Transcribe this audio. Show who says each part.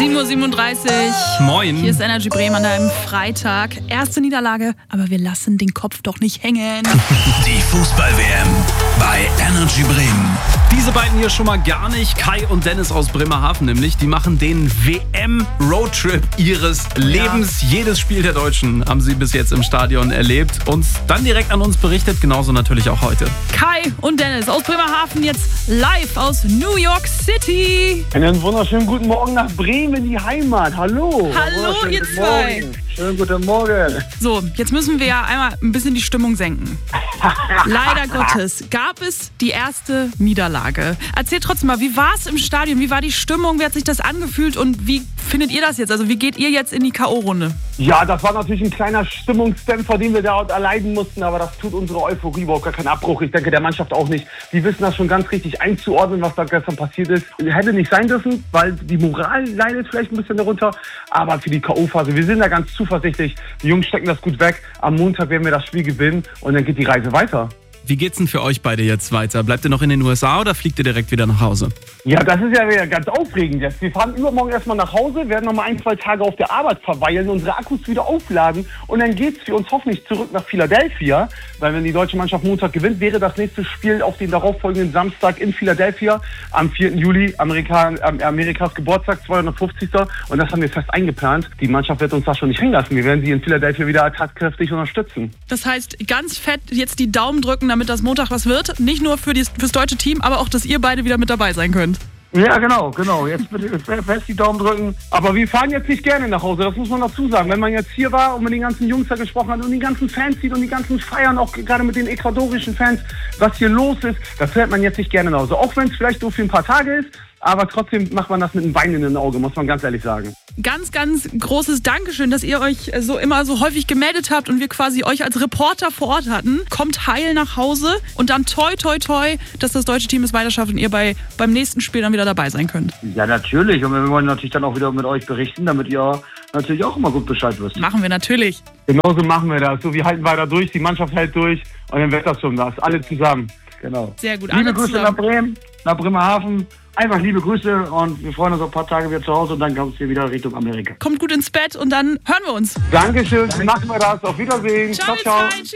Speaker 1: 7:37 Uhr.
Speaker 2: Moin.
Speaker 1: Hier ist Energy Bremen an einem Freitag. Erste Niederlage, aber wir lassen den Kopf doch nicht hängen.
Speaker 3: Die Fußball-WM bei Energy Bremen.
Speaker 2: Diese beiden hier schon mal gar nicht. Kai und Dennis aus Bremerhaven nämlich. Die machen den WM-Roadtrip ihres Lebens. Jedes Spiel der Deutschen haben sie bis jetzt im Stadion erlebt. Und dann direkt an uns berichtet. Genauso natürlich auch heute.
Speaker 1: Kai und Dennis aus Bremerhaven jetzt live aus New York City.
Speaker 4: Einen wunderschönen guten Morgen nach Bremen in die Heimat. Hallo.
Speaker 1: Hallo, ihr zwei.
Speaker 4: Schönen guten Morgen.
Speaker 1: So, jetzt müssen wir ja einmal ein bisschen die Stimmung senken. Leider Gottes gab es die erste Niederlage. Erzähl trotzdem mal, wie war es im Stadion? Wie war die Stimmung? Wie hat sich das angefühlt? Und wie findet ihr das jetzt? Also wie geht ihr jetzt in die K.O.-Runde?
Speaker 4: Ja, das war natürlich ein kleiner Stimmungsdämpfer, den wir da erleiden mussten. Aber das tut unsere Euphorie überhaupt gar keinen Abbruch. Ich denke, der Mannschaft auch nicht. Die wissen das schon ganz richtig einzuordnen, was da gestern passiert ist. Hätte nicht sein dürfen, weil die Moral leidet vielleicht ein bisschen darunter. Aber für die K.O.-Phase, wir sind da ganz zuversichtlich. Die Jungs stecken das gut weg. Am Montag werden wir das Spiel gewinnen und dann geht die Reise weiter.
Speaker 2: Wie geht's denn für euch beide jetzt weiter? Bleibt ihr noch in den USA oder fliegt ihr direkt wieder nach Hause?
Speaker 4: Ja, das ist ja wieder ganz aufregend jetzt. Wir fahren übermorgen erstmal nach Hause, werden nochmal 1-2 Tage auf der Arbeit verweilen, unsere Akkus wieder aufladen und dann geht's für uns hoffentlich zurück nach Philadelphia, weil wenn die deutsche Mannschaft Montag gewinnt, wäre das nächste Spiel auf den darauffolgenden Samstag in Philadelphia am 4. Juli, Amerikas Geburtstag, 250. Und das haben wir fest eingeplant. Die Mannschaft wird uns da schon nicht hängen lassen. Wir werden sie in Philadelphia wieder tatkräftig unterstützen.
Speaker 1: Das heißt, ganz fett jetzt die Daumen drücken, damit das Montag was wird. Nicht nur fürs deutsche Team, aber auch, dass ihr beide wieder mit dabei sein könnt.
Speaker 4: Ja, genau. Jetzt bitte fest die Daumen drücken. Aber wir fahren jetzt nicht gerne nach Hause, das muss man dazu sagen. Wenn man jetzt hier war und mit den ganzen Jungs da gesprochen hat und die ganzen Fans sieht und die ganzen Feiern, auch gerade mit den ecuadorischen Fans, was hier los ist, das fährt man jetzt nicht gerne nach Hause. Auch wenn es vielleicht nur für ein paar Tage ist, aber trotzdem macht man das mit einem weinenden Auge, muss man ganz ehrlich sagen.
Speaker 1: Ganz, ganz großes Dankeschön, dass ihr euch immer so häufig gemeldet habt und wir quasi euch als Reporter vor Ort hatten. Kommt heil nach Hause und dann toi, toi, toi, dass das deutsche Team es weiter schafft und ihr beim nächsten Spiel dann wieder dabei sein könnt.
Speaker 4: Ja, natürlich. Und wir wollen natürlich dann auch wieder mit euch berichten, damit ihr natürlich auch immer gut Bescheid wisst.
Speaker 1: Machen wir natürlich.
Speaker 4: Genauso machen wir das. So, wir halten weiter durch, die Mannschaft hält durch und dann wird das schon das. Alle zusammen. Genau.
Speaker 1: Sehr gut.
Speaker 4: Liebe Grüße nach Bremen, nach Bremerhaven. Einfach liebe Grüße und wir freuen uns auf ein paar Tage wieder zu Hause und dann kommt es hier wieder Richtung Amerika.
Speaker 1: Kommt gut ins Bett und dann hören wir uns.
Speaker 4: Dankeschön, machen wir das. Auf Wiedersehen.
Speaker 1: Ciao.